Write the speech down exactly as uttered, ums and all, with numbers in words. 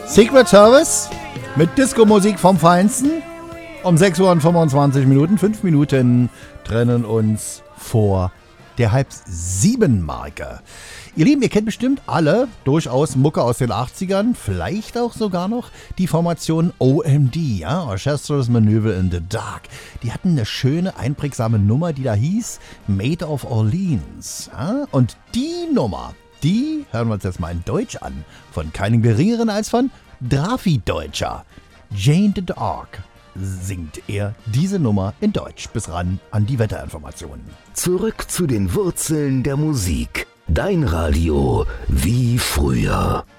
Secret Service mit Disco-Musik vom Feinsten. Um sechs Uhr und fünfundzwanzig Minuten, fünf Minuten trennen uns vor der halb sieben Marke. Ihr Lieben, ihr kennt bestimmt alle durchaus Mucke aus den achtzigern, vielleicht auch sogar noch die Formation O M D, ja, Orchestra's Maneuver in the Dark. Die hatten eine schöne, einprägsame Nummer, die da hieß Maid of Orleans. Ja? Und die Nummer, die hören wir uns jetzt mal in Deutsch an, von keinem geringeren als von Drafi Deutscher. Jane the Dark singt er diese Nummer in Deutsch. Bis ran an die Wetterinformationen. Zurück zu den Wurzeln der Musik. Dein Radio wie früher.